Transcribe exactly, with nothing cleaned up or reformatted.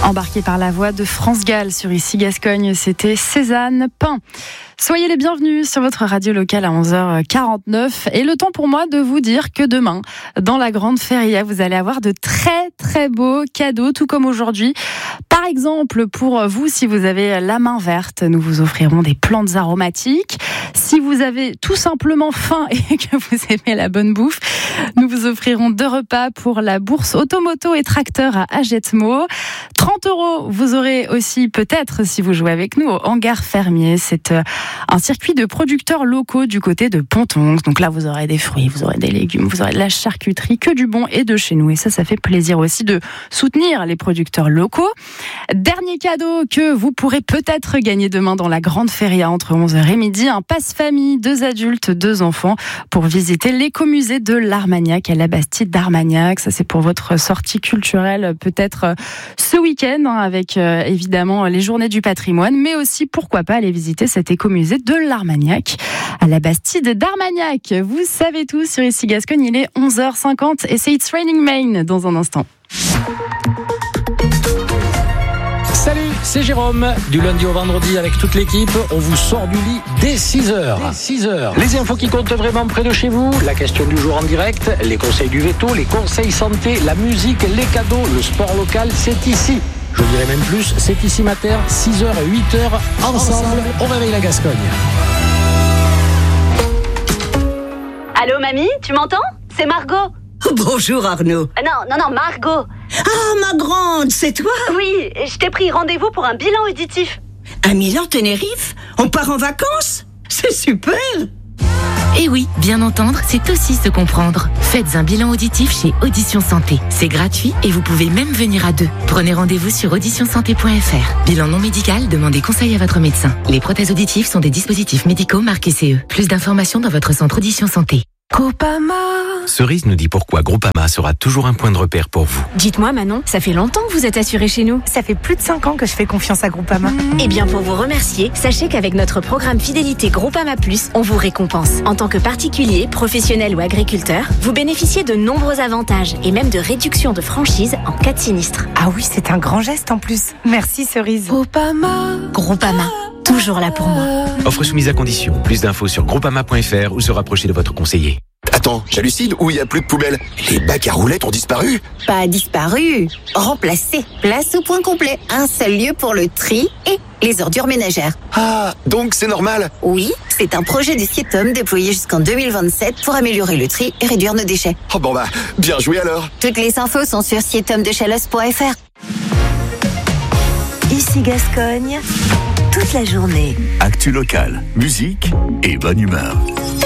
Embarqué par la voix de France Gall sur Ici Gascogne, c'était Cézanne Pain. Soyez les bienvenus sur votre radio locale à onze heures quarante-neuf. Et le temps pour moi de vous dire que demain, dans la Grande Feria, vous allez avoir de très très beaux cadeaux, tout comme aujourd'hui. Par exemple, pour vous, si vous avez la main verte, nous vous offrirons des plantes aromatiques. Si vous avez tout simplement faim et que vous aimez la bonne bouffe, nous vous offrirons deux repas pour la bourse Automoto et Tracteur à Agetmo. trente euros, vous aurez aussi peut-être, si vous jouez avec nous, au Hangar Fermier. C'est un circuit de producteurs locaux du côté de Pontonx. Donc là, vous aurez des fruits, vous aurez des légumes, vous aurez de la charcuterie, que du bon et de chez nous. Et ça, ça fait plaisir aussi de soutenir les producteurs locaux. Dernier cadeau que vous pourrez peut-être gagner demain dans la Grande Feria entre onze heures et midi, un passe-famille, deux adultes, deux enfants pour visiter l'écomusée de l'Armagnac à la Bastide d'Armagnac. Ça, c'est pour votre sortie culturelle peut-être ce week-end hein, avec euh, évidemment les journées du patrimoine, mais aussi pourquoi pas aller visiter cet écomusée de l'Armagnac à la Bastide d'Armagnac. Vous savez tout sur Ici Gascogne, il est onze heures cinquante et c'est It's Raining Main dans un instant. Salut, c'est Jérôme. Du lundi au vendredi avec toute l'équipe, on vous sort du lit dès six heures. Dès six heures. Les infos qui comptent vraiment près de chez vous, la question du jour en direct, les conseils du veto, les conseils santé, la musique, les cadeaux, le sport local, c'est ici. Je dirais même plus, c'est ici matin, six heures et huit heures, ensemble, on réveille la Gascogne. Allô mamie, tu m'entends ? C'est Margot. Bonjour Arnaud. Euh, non, non, non, Margot. Ah, ma grande, c'est toi ? Oui, je t'ai pris rendez-vous pour un bilan auditif. À Milan, Tenerife ? On part en vacances ? C'est super ! Et oui, bien entendre, c'est aussi se comprendre. Faites un bilan auditif chez Audition Santé. C'est gratuit et vous pouvez même venir à deux. Prenez rendez-vous sur audition santé point f r. Bilan non médical, demandez conseil à votre médecin. Les prothèses auditives sont des dispositifs médicaux marqués C E. Plus d'informations dans votre centre Audition Santé. Groupama. Cerise nous dit pourquoi Groupama sera toujours un point de repère pour vous. Dites-moi Manon, ça fait longtemps que vous êtes assurée chez nous. Ça fait plus de cinq ans que je fais confiance à Groupama. Mmh. Eh bien pour vous remercier, sachez qu'avec notre programme fidélité Groupama Plus, on vous récompense. En tant que particulier, professionnel ou agriculteur, vous bénéficiez de nombreux avantages et même de réductions de franchise en cas de sinistre. Ah oui, c'est un grand geste en plus. Merci Cerise. Groupama. Groupama. Toujours là pour moi. Offre soumise à condition. Plus d'infos sur groupama point f r ou se rapprocher de votre conseiller. Attends, j'hallucine ou il n'y a plus de poubelle ? Les bacs à roulettes ont disparu ? Pas disparu, remplacé. Place au point complet. Un seul lieu pour le tri et les ordures ménagères. Ah, donc c'est normal ? Oui, c'est un projet du Sietom déployé jusqu'en deux mille vingt-sept pour améliorer le tri et réduire nos déchets. Oh bon bah, bien joué alors. Toutes les infos sont sur sietom de chalos point f r. Ici Gascogne, toute la journée. Actu locale, musique et bonne humeur.